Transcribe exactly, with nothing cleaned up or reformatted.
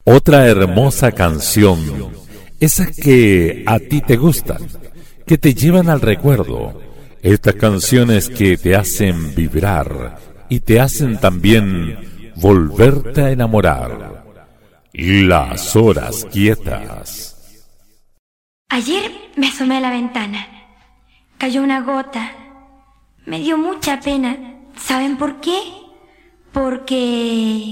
Otra hermosa canción, esas que a ti te gustan, que te llevan al recuerdo, estas canciones que te hacen vibrar y te hacen también volverte a enamorar. Las horas quietas. Ayer me asomé a la ventana. Cayó una gota. Me dio mucha pena. ¿Saben por qué? Porque...